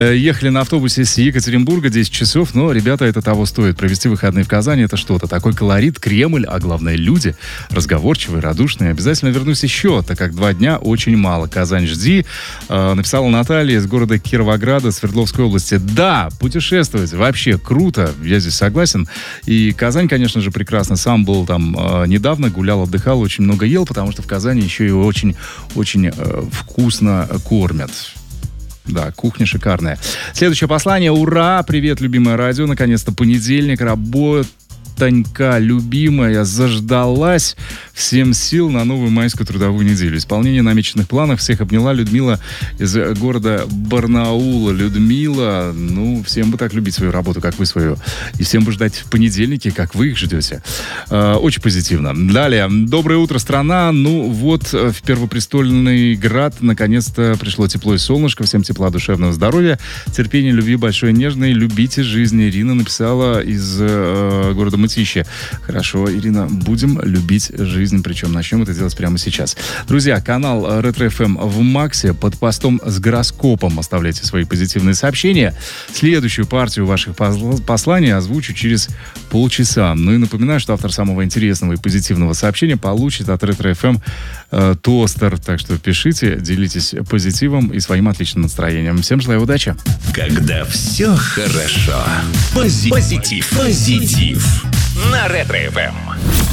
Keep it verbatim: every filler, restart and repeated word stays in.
Ехали на автобусе с Екатеринбурга десять часов, но, ребята, это того стоит. Провести выходные в Казани — это что-то. Такой колорит, Кремль, а главное люди разговорчивые, радушные. Обязательно вернусь еще, так как два дня очень мало. Казань, жди. Э, написала Наталья из города Кировограда, Свердловской области. Да, путешествовать вообще круто, я здесь согласен. И Казань, конечно же, прекрасно. Сам был там э, недавно, гулял, отдыхал, очень много ел, потому что в Казани еще и очень-очень э, вкусно кормят. Да, кухня шикарная. Следующее послание. Ура! Привет, любимое радио. Наконец-то понедельник. Работонька, любимая, заждалась. Всем сил на новую майскую трудовую неделю. Исполнение намеченных планов. Всех обняла Людмила из города Барнаула. Людмила, ну, всем бы так любить свою работу, как вы свою. И всем бы ждать в понедельнике, как вы их ждете. Э, очень позитивно. Далее. Доброе утро, страна. Ну, вот в Первопрестольный град наконец-то пришло тепло и солнышко. Всем тепла, душевного здоровья, терпения, любви большой, нежной. Любите жизнь. Ирина написала из э, города Мытищи. Хорошо, Ирина, будем любить жизнь. Причем начнем это делать прямо сейчас. Друзья, канал Ретро эф эм в Максе. Под постом с гороскопом оставляйте свои позитивные сообщения. Следующую партию ваших посланий озвучу через полчаса. Ну и напоминаю, что автор самого интересного и позитивного сообщения получит от Ретро эф эм э, тостер. Так что пишите, делитесь позитивом и своим отличным настроением. Всем желаю удачи. Когда все хорошо. Пози- позитив. Позитив. На Ретро эф эм.